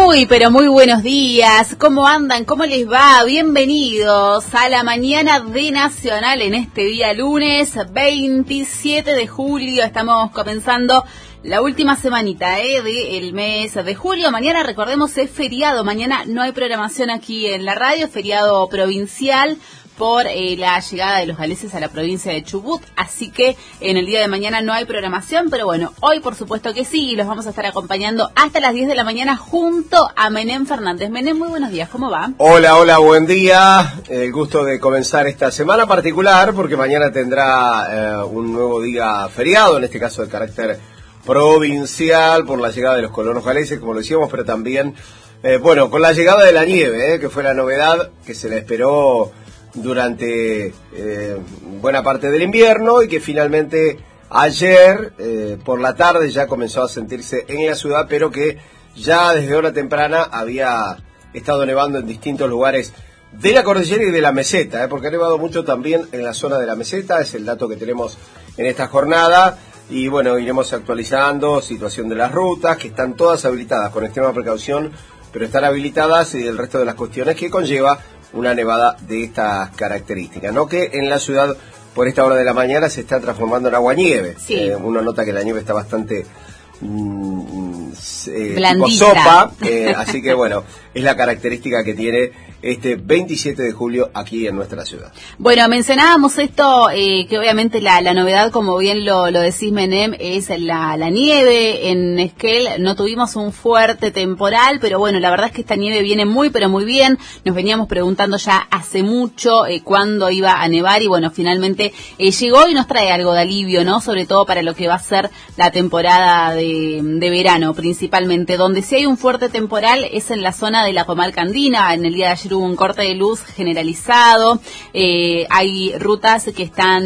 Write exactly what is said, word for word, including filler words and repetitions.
Muy, pero muy buenos días. ¿Cómo andan? ¿Cómo les va? Bienvenidos a la mañana de Nacional en este día lunes veintisiete de julio. Estamos comenzando la última semanita ¿eh? del mes de julio. Mañana, recordemos, es feriado. Mañana no hay programación aquí en la radio, feriado provincial por eh, la llegada de los galeses a la provincia de Chubut, así que en el día de mañana no hay programación, pero bueno, hoy por supuesto que sí, y los vamos a estar acompañando hasta las diez de la mañana junto a Menem Fernández. Menem, muy buenos días, ¿cómo va? Hola, hola, buen día, el gusto de comenzar esta semana particular, porque mañana tendrá eh, un nuevo día feriado, en este caso de carácter provincial, por la llegada de los colonos galeses, como lo decíamos, pero también, eh, bueno, con la llegada de la nieve, eh, que fue la novedad que se le esperó durante eh, buena parte del invierno y que finalmente ayer eh, por la tarde ya comenzó a sentirse en la ciudad, pero que ya desde hora temprana había estado nevando en distintos lugares de la cordillera y de la meseta, eh, porque ha nevado mucho también en la zona de la meseta, es el dato que tenemos en esta jornada. Y bueno, iremos actualizando situación de las rutas, que están todas habilitadas con extrema precaución, pero están habilitadas, y el resto de las cuestiones que conlleva una nevada de estas características, ¿no? Que en la ciudad, por esta hora de la mañana, se está transformando en agua-nieve. Sí. Eh, uno nota que la nieve está bastante mmm, eh, blandita. Tipo sopa, eh, así que bueno, es la característica que tiene este veintisiete de julio aquí en nuestra ciudad. Bueno, mencionábamos esto, eh, que obviamente la, la novedad, como bien lo, lo decís, Menem, es la, la nieve. En Esquel no tuvimos un fuerte temporal, pero bueno, la verdad es que esta nieve viene muy, pero muy bien. Nos veníamos preguntando ya hace mucho eh, cuándo iba a nevar, y bueno, finalmente eh, llegó y nos trae algo de alivio, ¿no? Sobre todo para lo que va a ser la temporada de, de verano, principalmente. Donde sí hay un fuerte temporal es en la zona de la comarca andina. En el día de ayer hubo un corte de luz generalizado, eh, hay rutas que están